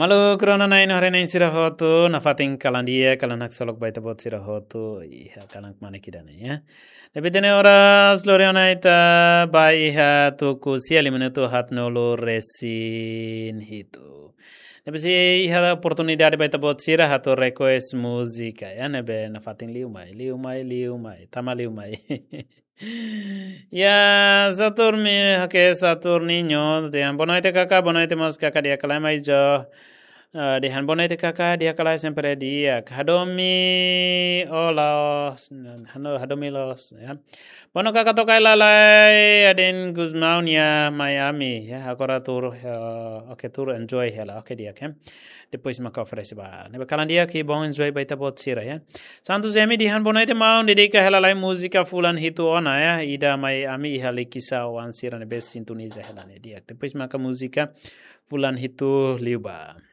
Malu corona nain hore nain sira hotu nafating kalandia kalanak solok baita bot sira hotu iha kanak mana kidana ya. Tapi tene ora sloriana ita bai iha tu kusiali menutu hat nolo resin hitu. Tapi si iha oportunidade baita bot sira hatu request musika ya nebe nafating liumai tama liumai. Ya Saturnino dihan bonoite kakak bonoite mos kakak dia kalai mai jo dihan bonoite kakak dia kalai sempre dia hadomi olos hadomi los ya bono kakak to kai lalai adin Guzmaunia Miami ya agora tur oke tur enjoy hela oke dia kan depois maka oferece ba nebe kalan dia ki bom enjoy baita bot sira ya santu zemi dihan bonoite maun dedika hela lai musika fulan hitu ona ya ida mai ami ihali kisah wan sira nebe sintoniza hela ne dia depois maka musika fulan hitu liuba